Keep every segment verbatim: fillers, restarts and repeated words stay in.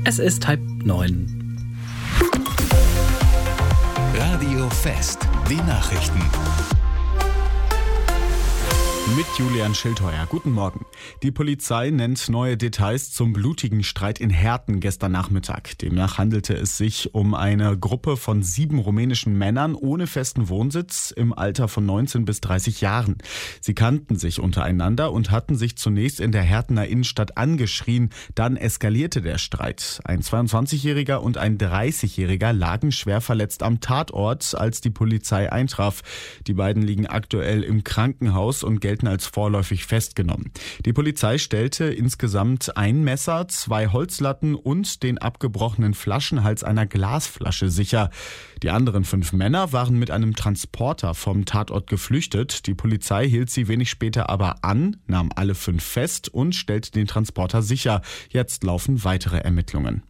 Es ist halb neun. Radio Fest, die Nachrichten. Mit Julian Schildheuer. Guten Morgen. Die Polizei nennt neue Details zum blutigen Streit in Herten gestern Nachmittag. Demnach handelte es sich um eine Gruppe von sieben rumänischen Männern ohne festen Wohnsitz im Alter von neunzehn bis dreißig Jahren. Sie kannten sich untereinander und hatten sich zunächst in der Hertener Innenstadt angeschrien. Dann eskalierte der Streit. Ein zweiundzwanzigjähriger und ein dreißigjähriger lagen schwer verletzt am Tatort, als die Polizei eintraf. Die beiden liegen aktuell im Krankenhaus und gelten als vorläufig festgenommen. Die Polizei stellte insgesamt ein Messer, zwei Holzlatten und den abgebrochenen Flaschenhals einer Glasflasche sicher. Die anderen fünf Männer waren mit einem Transporter vom Tatort geflüchtet. Die Polizei hielt sie wenig später aber an, nahm alle fünf fest und stellte den Transporter sicher. Jetzt laufen weitere Ermittlungen.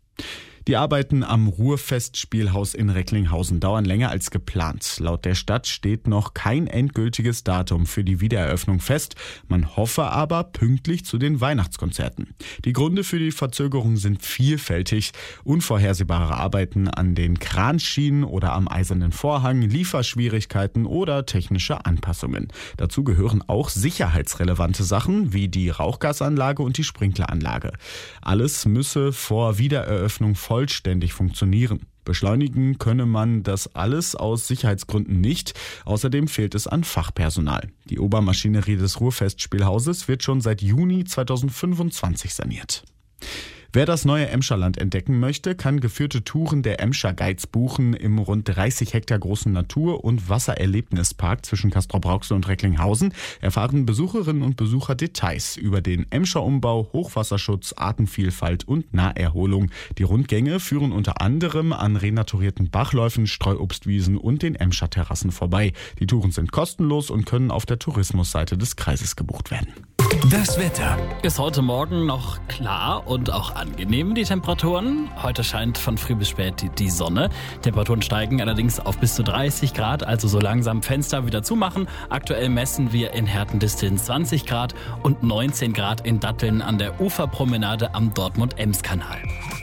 Die Arbeiten am Ruhrfestspielhaus in Recklinghausen dauern länger als geplant. Laut der Stadt steht noch kein endgültiges Datum für die Wiedereröffnung fest. Man hoffe aber pünktlich zu den Weihnachtskonzerten. Die Gründe für die Verzögerung sind vielfältig. Unvorhersehbare Arbeiten an den Kranschienen oder am Eisernen Vorhang, Lieferschwierigkeiten oder technische Anpassungen. Dazu gehören auch sicherheitsrelevante Sachen wie die Rauchgasanlage und die Sprinkleranlage. Alles müsse vor Wiedereröffnung vollständig funktionieren. Beschleunigen könne man das alles aus Sicherheitsgründen nicht. Außerdem fehlt es an Fachpersonal. Die Obermaschinerie des Ruhrfestspielhauses wird schon seit Juni zweitausendfünfundzwanzig saniert. Wer das neue Emscherland entdecken möchte, kann geführte Touren der Emscher Guides buchen im rund dreißig Hektar großen Natur- und Wassererlebnispark zwischen Castrop-Rauxel und Recklinghausen. Erfahren Besucherinnen und Besucher Details über den Emscher-Umbau, Hochwasserschutz, Artenvielfalt und Naherholung. Die Rundgänge führen unter anderem an renaturierten Bachläufen, Streuobstwiesen und den Emscher-Terrassen vorbei. Die Touren sind kostenlos und können auf der Tourismusseite des Kreises gebucht werden. Das Wetter ist heute Morgen noch klar und auch angenehm, die Temperaturen. Heute scheint von früh bis spät die, die Sonne. Temperaturen steigen allerdings auf bis zu dreißig Grad, also so langsam Fenster wieder zumachen. Aktuell messen wir in Herten-Disteln zwanzig Grad und neunzehn Grad in Datteln an der Uferpromenade am Dortmund-Ems-Kanal.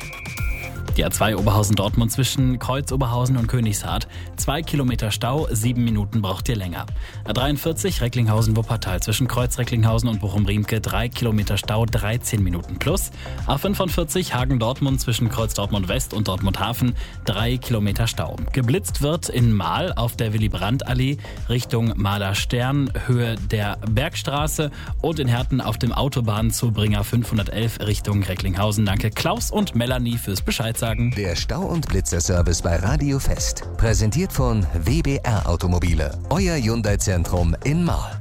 Die A zwei Oberhausen-Dortmund zwischen Kreuz-Oberhausen und Königshardt. Zwei Kilometer Stau, sieben Minuten braucht ihr länger. A dreiundvierzig Recklinghausen-Wuppertal zwischen Kreuz-Recklinghausen und Bochum-Riemke. Drei Kilometer Stau, dreizehn Minuten plus. A fünfundvierzig Hagen-Dortmund zwischen Kreuz-Dortmund-West und Dortmund-Hafen. Drei Kilometer Stau. Geblitzt wird in Mahl auf der Willy-Brandt-Allee Richtung Mahler Stern, Höhe der Bergstraße und in Herten auf dem Autobahnzubringer fünfhundertelf Richtung Recklinghausen. Danke Klaus und Melanie fürs Bescheid sagen. Der Stau- und Blitzerservice bei Radio Fest. Präsentiert von W B R Automobile. Euer Hyundai-Zentrum in Mahl.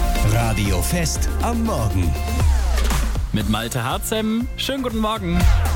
Radio Fest am Morgen. Mit Malte Harzem. Schönen guten Morgen.